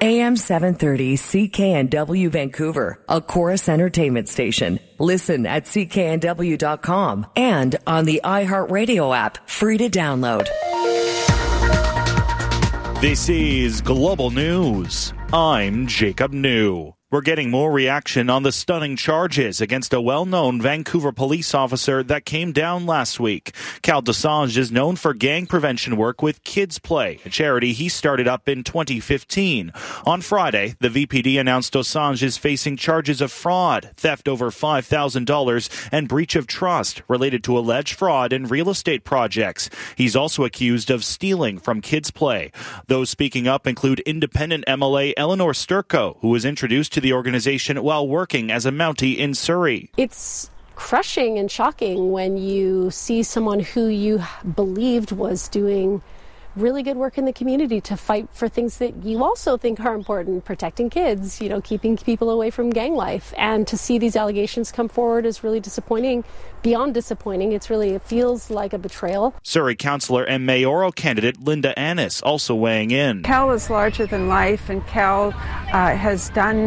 AM 730 CKNW Vancouver, a Chorus Entertainment station. Listen at cknw.com and on the iHeartRadio app, free to download. This is Global News. I'm Jacob New. We're getting more reaction on the stunning charges against a well-known Vancouver police officer that came down last week. Cal Dosanjh is known for gang prevention work with Kids Play, a charity he started up in 2015. On Friday, the VPD announced Dosanjh is facing charges of fraud, theft over $5,000, and breach of trust related to alleged fraud in real estate projects. He's also accused of stealing from Kids Play. Those speaking up include independent MLA Eleanor Sturko, who was introduced to the organization while working as a Mountie in Surrey. It's crushing and shocking when you see someone who you believed was doing really good work in the community to fight for things that you also think are important, protecting kids, keeping people away from gang life. And to see these allegations come forward is really disappointing. Beyond disappointing, it feels like a betrayal. Surrey councillor and mayoral candidate Linda Annis also weighing in. Cal is larger than life, and Cal has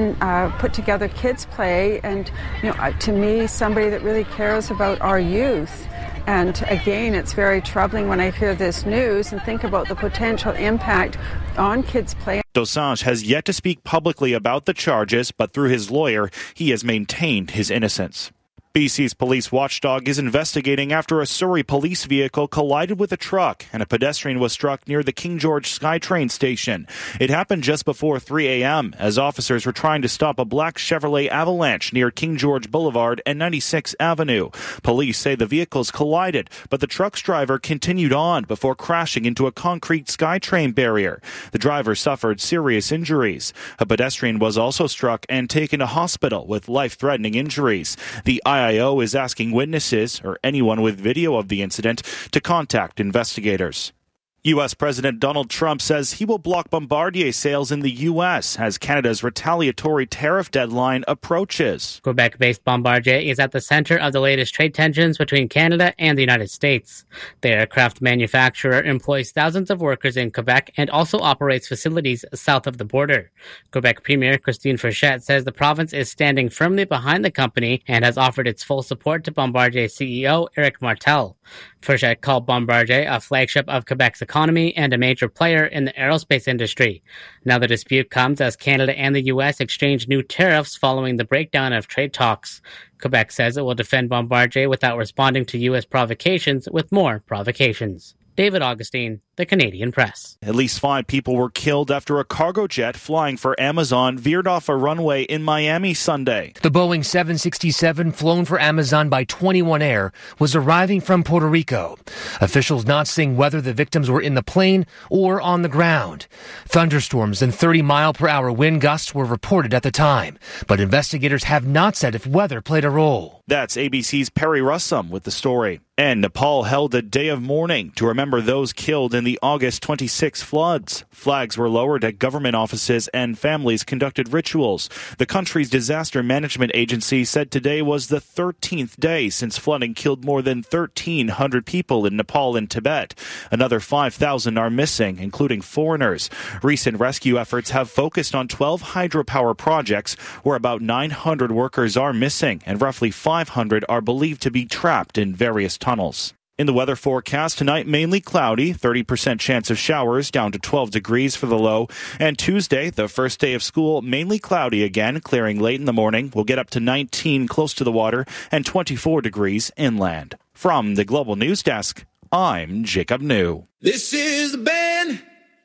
put together Kids Play, and to me, somebody that really cares about our youth. And again, it's very troubling when I hear this news and think about the potential impact on Kids Play. Dosanjh has yet to speak publicly about the charges, but through his lawyer, he has maintained his innocence. BC's police watchdog is investigating after a Surrey police vehicle collided with a truck and a pedestrian was struck near the King George SkyTrain station. It happened just before 3 a.m. as officers were trying to stop a black Chevrolet Avalanche near King George Boulevard and 96th Avenue. Police say the vehicles collided, but the truck's driver continued on before crashing into a concrete SkyTrain barrier. The driver suffered serious injuries. A pedestrian was also struck and taken to hospital with life-threatening injuries. The IIO is asking witnesses or anyone with video of the incident to contact investigators. U.S. President Donald Trump says he will block Bombardier sales in the U.S. as Canada's retaliatory tariff deadline approaches. Quebec-based Bombardier is at the center of the latest trade tensions between Canada and the United States. The aircraft manufacturer employs thousands of workers in Quebec and also operates facilities south of the border. Quebec Premier Christine Frechette says the province is standing firmly behind the company and has offered its full support to Bombardier CEO Éric Martel. Frechette called Bombardier a flagship of Quebec's economy and a major player in the aerospace industry. Now the dispute comes as Canada and the U.S. exchange new tariffs following the breakdown of trade talks. Quebec says it will defend Bombardier without responding to U.S. provocations with more provocations. David Augustine, The Canadian Press. At least 5 people were killed after a cargo jet flying for Amazon veered off a runway in Miami Sunday. The Boeing 767, flown for Amazon by 21 Air, was arriving from Puerto Rico. Officials not saying whether the victims were in the plane or on the ground. Thunderstorms and 30-mile-per-hour wind gusts were reported at the time, but investigators have not said if weather played a role. That's ABC's Perry Russum with the story. And Nepal held a day of mourning to remember those killed in the August 26 floods. Flags were lowered at government offices and families conducted rituals. The country's disaster management agency said today was the 13th day since flooding killed more than 1,300 people in Nepal and Tibet. Another 5,000 are missing, including foreigners. Recent rescue efforts have focused on 12 hydropower projects where about 900 workers are missing and roughly 500 are believed to be trapped in various tunnels. In the weather forecast tonight, mainly cloudy, 30% chance of showers, down to 12 degrees for the low. And Tuesday, the first day of school, mainly cloudy again, clearing late in the morning. We'll get up to 19 close to the water and 24 degrees inland. From the Global News Desk, I'm Jacob New. This is the Ben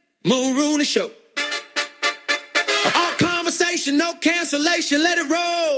Mulrooney Show. All conversation, no cancellation, let it roll.